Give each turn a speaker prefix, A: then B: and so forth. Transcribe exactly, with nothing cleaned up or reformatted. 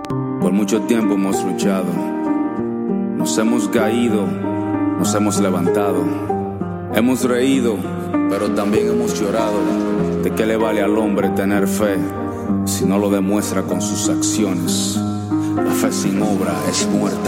A: Por mucho tiempo hemos luchado, nos hemos caído, nos hemos levantado, hemos reído, pero también hemos llorado. ¿De qué le vale al hombre tener fe si no lo demuestra con sus acciones? La fe sin obra es muerta.